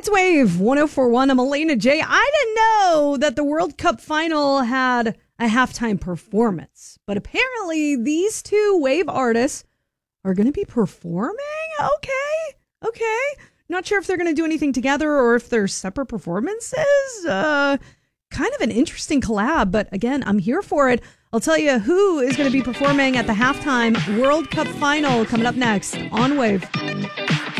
It's Wave 1041. I'm Elena J. I didn't know that the World Cup final had a halftime performance, but apparently these two Wave artists are going to be performing. Okay. Not sure if they're going to do anything together or if they're separate performances. Kind of an interesting collab, but again, I'm here for it. I'll tell you who is going to be performing at the halftime World Cup final coming up next on Wave.